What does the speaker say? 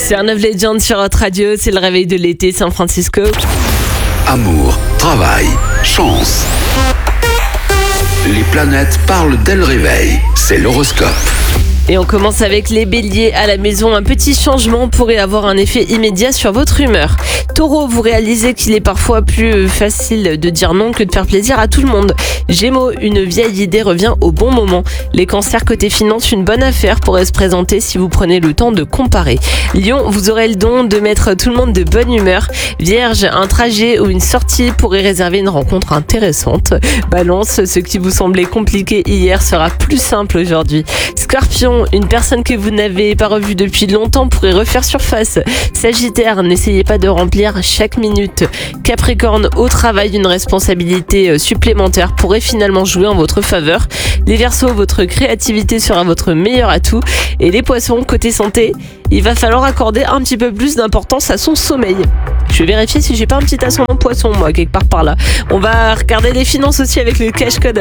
C'est un Love Legend sur Hot Radio, c'est le réveil de l'été San Francisco. Amour, travail, chance. Les planètes parlent dès le réveil. C'est l'horoscope. Et on commence avec les béliers à la maison. Un petit changement pourrait avoir un effet immédiat sur votre humeur. Taureau, vous réalisez qu'il est parfois plus facile de dire non que de faire plaisir à tout le monde. Gémeaux, une vieille idée revient au bon moment. Les cancers, côté finance, une bonne affaire pourrait se présenter si vous prenez le temps de comparer. Lion, vous aurez le don de mettre tout le monde de bonne humeur. Vierge, un trajet ou une sortie pourrait réserver une rencontre intéressante. Balance, ce qui vous semblait compliqué hier sera plus simple aujourd'hui. Scorpion, une personne que vous n'avez pas revue depuis longtemps pourrait refaire surface. Sagittaire, n'essayez pas de remplir chaque minute. Capricorne, au travail, une responsabilité supplémentaire pourrait finalement jouer en votre faveur. Les Verseaux, votre créativité sera votre meilleur atout. Et les Poissons, côté santé, il va falloir accorder un petit peu plus d'importance à son sommeil. Je vais vérifier si j'ai pas un petit ascendant poisson, moi, quelque part par là. On va regarder les finances aussi avec le cash code.